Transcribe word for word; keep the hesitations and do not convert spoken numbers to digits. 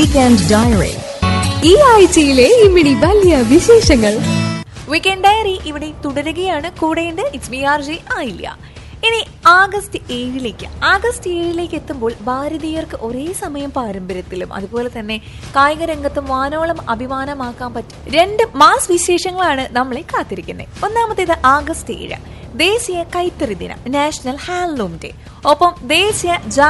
Weekend diary ഈ ആഴ്ചയിലെ ഇമിടി വലിയ വിശേഷങ്ങൾ. വീക്കെൻഡ് ഡയറി ഇവിടെ തുടരുകയാണ്. കൂടെയുണ്ട് ഇറ്റ്സ് ബി ആർ ജെ ആയില്ല. ഇനി ആഗസ്റ്റ് ഏഴിലേക്ക് ആഗസ്റ്റ് ഏഴിലേക്ക് എത്തുമ്പോൾ ഭാരതീയർക്ക് ഒരേ സമയം പാരമ്പര്യത്തിലും അതുപോലെ തന്നെ കായിക രംഗത്തും വാനോളം അഭിമാനമാക്കാൻ പറ്റും രണ്ട് മാസ് വിശേഷങ്ങളാണ് നമ്മളെ കാത്തിരിക്കുന്നത്. ഒന്നാമത്തേത് ആഗസ്റ്റ് ഏഴ് ദേശീയ കൈത്തറി ദിനം, നാഷണൽ ഹാൻഡ്ലൂം ഡേ. ഒപ്പം ദേശീയ